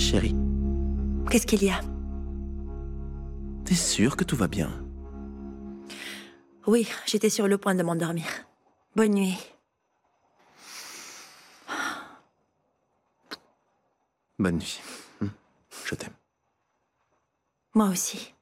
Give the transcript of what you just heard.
chérie. Qu'est-ce qu'il y a? T'es sûre que tout va bien? Oui, j'étais sur le point de m'endormir. Bonne nuit. Bonne nuit. Je t'aime. Moi aussi.